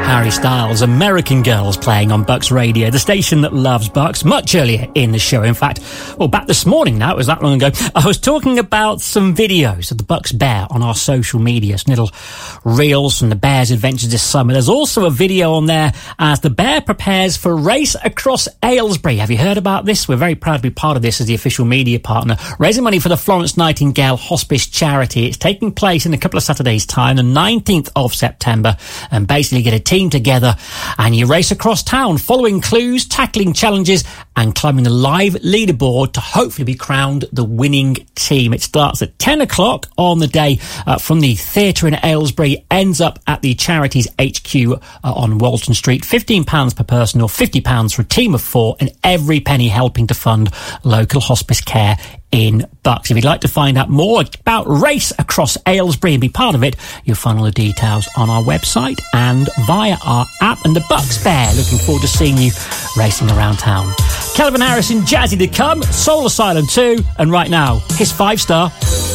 Harry Styles, American Girls, playing on Bucks Radio, the station that loves Bucks. Much earlier in the show, in fact, well, back this morning now, it was that long ago, I was talking about some videos of the Bucks Bear on our social media, some little reels from the Bear's adventures this summer. There's also a video on there as the Bear prepares for a race across Aylesbury. Have you heard about this? We're very proud to be part of this as the official media partner, raising money for the Florence Nightingale Hospice Charity. It's taking place in a couple of Saturdays' time, the 19th of September, and basically get a team together and you race across town, following clues, tackling challenges and climbing the live leaderboard to hopefully be crowned the winning team. It starts at 10 o'clock on the day from the theatre in Aylesbury, ends up at the charity's HQ on Walton Street. £15 per person or £50 for a team of 4, and every penny helping to fund local hospice care in Bucks. If you'd like to find out more about Race Across Aylesbury and be part of it, you'll find all the details on our website and via our app. And the Bucks Bear, looking forward to seeing you racing around town. Calvin Harris and Jazzy to come, Soul Asylum 2, and right now, his 5-star.